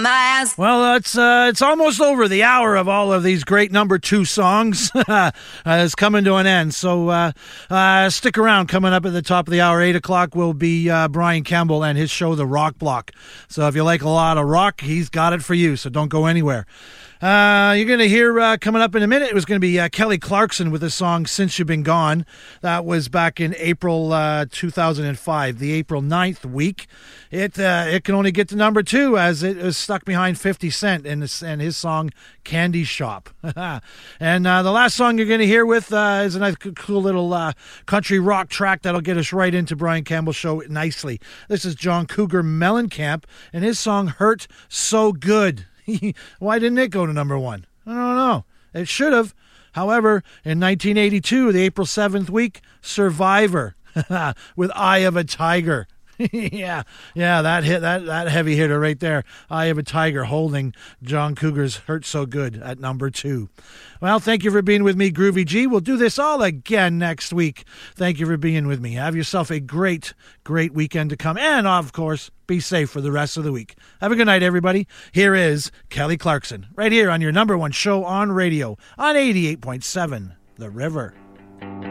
Well, it's almost over. The hour of all of these great number 2 songs is coming to an end. So stick around. Coming up at the top of the hour, 8 o'clock, will be Brian Campbell and his show, The Rock Block. So if you like a lot of rock, he's got it for you. So don't go anywhere. You're going to hear coming up in a minute, it was going to be Kelly Clarkson with the song Since You've Been Gone. That was back in April 2005, the April 9th week. It can only get to number 2 as it was stuck behind 50 Cent and his song Candy Shop. And the last song you're going to hear with is a nice, cool little country rock track that'll get us right into Brian Campbell's show nicely. This is John Cougar Mellencamp and his song Hurt So Good. Why didn't it go to number 1? I don't know. It should have. However, in 1982, the April 7th week, Survivor with Eye of a Tiger. yeah, that heavy hitter right there. Eye of a Tiger holding John Cougar's Hurt So Good at number 2. Well, thank you for being with me, Groovy G. We'll do this all again next week. Thank you for being with me. Have yourself a great, great weekend to come. And, of course, be safe for the rest of the week. Have a good night, everybody. Here is Kelly Clarkson, right here on your number 1 show on radio on 88.7 The River.